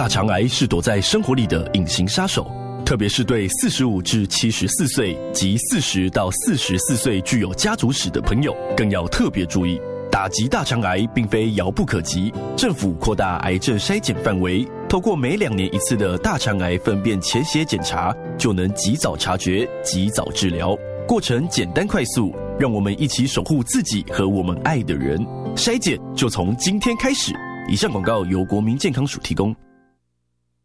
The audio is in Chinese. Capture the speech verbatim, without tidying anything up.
大肠癌是躲在生活里的隐形杀手，特别是对四十五至七十四岁及四十到四十四岁具有家族史的朋友，更要特别注意。打击大肠癌并非遥不可及，政府扩大癌症筛检范围，透过每两年一次的大肠癌粪便潜血检查，就能及早察觉、及早治疗，过程简单快速，让我们一起守护自己和我们爱的人。筛检就从今天开始。以上广告由国民健康署提供。